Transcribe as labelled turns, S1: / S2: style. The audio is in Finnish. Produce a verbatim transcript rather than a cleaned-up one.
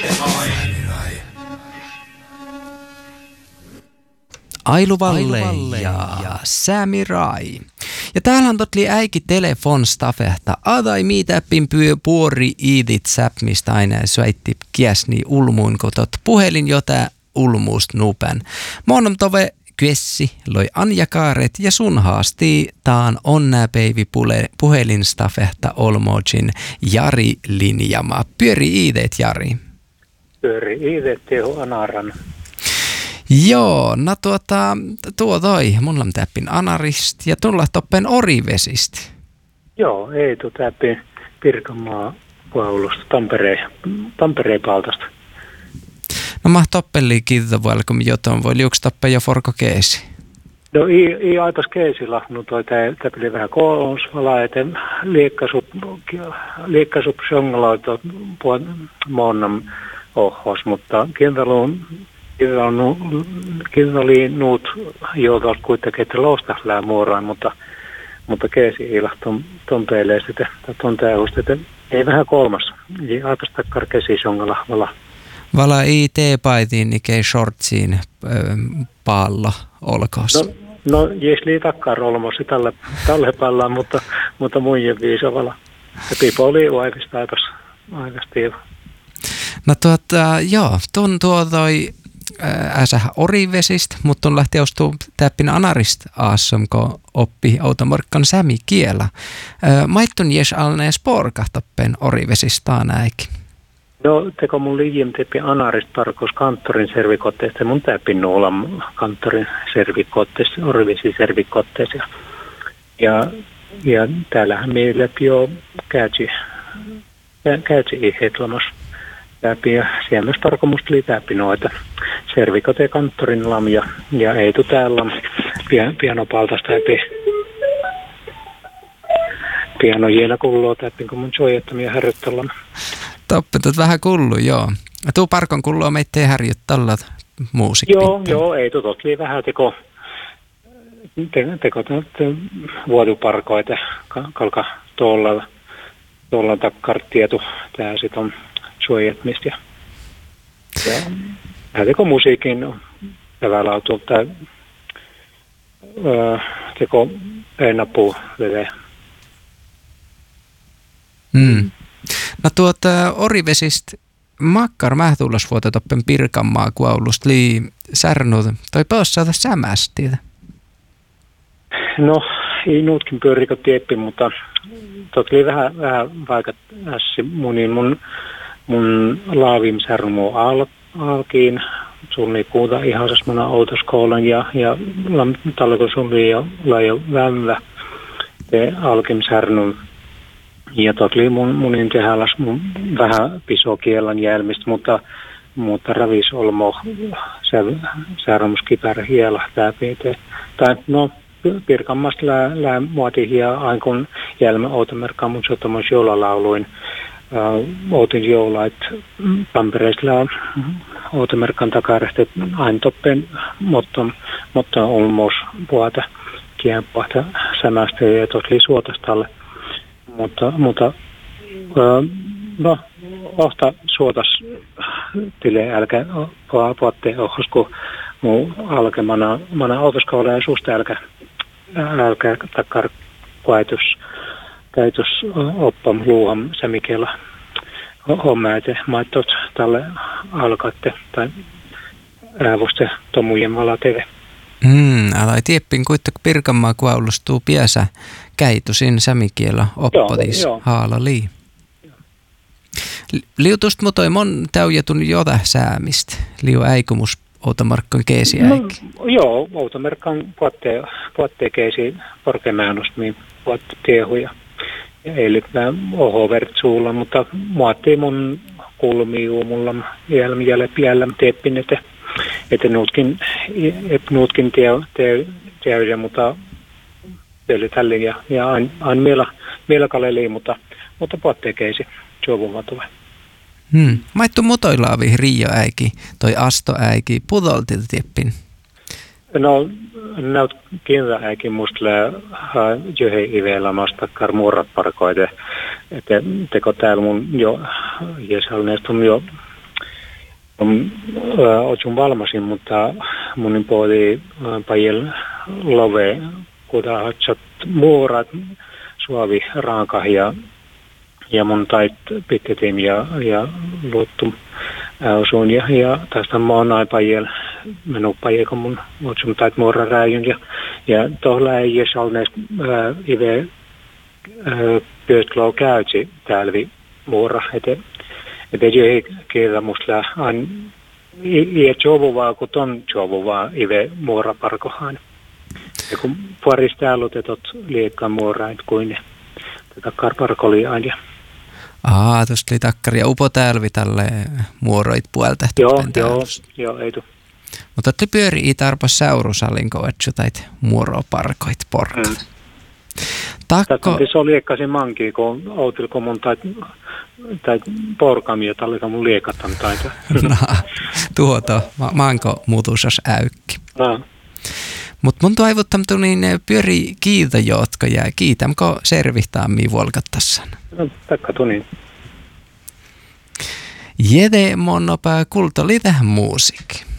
S1: Ailu Valle ja Sami Rai. Ja täällä on totli äiki telefonstafehta. Adai miitäppin pyö puori iidit säpmistä aina syötti kiesni ulmuun, kun tot puhelin jota ulmuust nupen. Monom tove kyessi loi Anja Kaaret ja sun haasti taan onnäpeivi puhelinstafehta Olmojin Jari linjama. Pyöri iidet, Jari.
S2: Pyöri iidet, teho anaran.
S1: Joo, no tuota, tuo toi, mulla on täppin anarist ja tulla toppen orivesistä.
S2: Joo, ei tuo täppin Pirkanmaa puolusta, Tampereen, Tampereen paltasta.
S1: No mä toppeli kiitovuella, kun jotain voi liuksi toppen jo forko keesi.
S2: No ei, ei aitas keesillä, no toi täppili vähän koonsvala, että liikkasup, liikkasup sjongaloita muonnam ohos, mutta kintaluun Kyllä oli nuut joutuvat kuitenkin, että loustaslää muoraan, mutta, mutta keesi ilahtuu ton peilee sitä, ton täyhusta, että ei vähän kolmas. Ei aikas takkar kesi songalla vala.
S1: Vala ei teepaitiin, niin kei shortsiin äh, pallo olkoos.
S2: No, no jes lii takkar olmosi tälle, tälle pallaan, mutta, mutta muiden viisa vala. Ja pipo oli uaivista aikas, aikas tiiva.
S1: No tuota, joo, tuntuu toi äsä orivesistä, mutta on lähti ostuu täppin anarist aassum, kun oppi outomorkkan sämi kielä. Maittun jes alneen sporkahtappen orivesistä näikin.
S2: No, teko mun liian teppi anarist tarkois kanttorin servikotteista. Mun täppin nuolla kanttorin servikotteista, orivesi servikotteista. Ja, ja täällähän meillä jo käytsi, käytsi ihetlamassa. Läpi ja siellä myös tarkomusta oli täppi noita servikot ja kanttorin lam ja, ja Eitu täällä pian, pianopaltasta läpi piano jielä kulluu täppi kun mun soijattamia härryttällä.
S1: Toppetat vähän kullu, joo. Tuu parkon kulluu meitä ei härjyttällä muusikki.
S2: Joo, joo, Eitu totli vähän teko te, teko te, vuotuparkoita kalka tuolla tuolla takkartietu tää sit on suojatmista. Ja hän teko musiikin hyvällä tai öö, teko ennapuu vede.
S1: Mm. No tuota orivesistä makkar mähtullas vuotta toppen Pirkanmaa kuaulusta lii särnud toi pössältä sämästi.
S2: No ei nuutkin pyörikö tieppi, mutta tot oli vähän, vähän vaikat ässi munin mun Mun laavim särmu al, alkiin, sun ei kuuta ihan semmoinen autoskoulan ja, ja talko sun oli jo laajo vämmä te alkim särnun. Ja totli mun munin tehäläs mun vähän pisokielan jälmistä, mutta, mutta ravis olmo särmus kipärä hiela läpi. Tai no Pirkanmaasta lää, lää muoti hia aikun jälmä automerkkaan mun sotomais joulalauluin. Uh, Outin joula, että Tampereella on Outomerkan takaresta, että aina toppen, mutta, mutta on myös puhuta kienpuhta sämästä ja totli suotastalle. Mutta, mutta uh, no, ohta suotas tille älkä puhutte ohos, kun muu alke mana, mana autoskoula ja suusta älkä, älkä takar kuaitus. Käytös oppam luuham sämikellä hommaate maittot tälle alkaatte tai räävuste tomujen valateve.
S1: Mm, älä tieppin kuitenkin Pirkanmaa kuaulustuu piäsä käytösin sämikielä oppotis haala lii. Liutust mutoi mon täyjätun joda säämistä. Liu äikumus Outomarkkan keesi äikki.
S2: No, joo, Outomarkkan puotte, puotte keesi porkemäänust, niin puotte tiehuja. Eli mä oho vertsuulla, mutta muotti mun kulmiu mulla jälmijälle piällä teppin, että että nuutkin että nuutkin tie tie mutta eli tälle ja ja aina aina meillä meillä kaleli, mutta mutta puottekeisi juovumatu.
S1: Hmm. Maittu motoilaavi Riio äiki, toi Asto äiki, pudolti teppin.
S2: No, näyt kiinni äikin musta johon ivellä mastakkar muorat parkoide, että teko täällä mun jo, ja sellainen jo Otsun valmasin, mutta mun puoli pajel love, kuda hatsat muurat, suavi raakah ja, ja mun tait pitketim ja, ja luottum osuun. Ja, ja tästä mä näin pajel, menu pajel, kun mun otsun tait muura rääjyn. Ja, ja tohla ei jes alnees ive pyöstloo käytsi täälvi muura eteen. Että ei kiellä musta aina ei jovuvaa, kun ton jovuvaa ive muoraparkohan. Ja kun puolista aloitetot liekkaan muorain kuin tätä karparkoli aina.
S1: Aa, tuosta oli takkari ja upo täälvi tälle muoroit puolta.
S2: Joo, joo, joo, ei tu.
S1: Mutta oli pyöri i tarpas saurusalin koetsu tait muoroparkoit porta. Mm.
S2: Takko... Tässä on liekkaisin mankin, kun outilko mun tai, tai porkamia, tallika mun liekatan taita.
S1: No, tuoto, manko muutusas äykki.
S2: No.
S1: Mut mun toivottamtu niin pyöri kiitä jotka jää. Kiitämko servihtaammin volkattassan?
S2: No, takka tunin.
S1: Jede monnopää kulto oli tähän musiikki.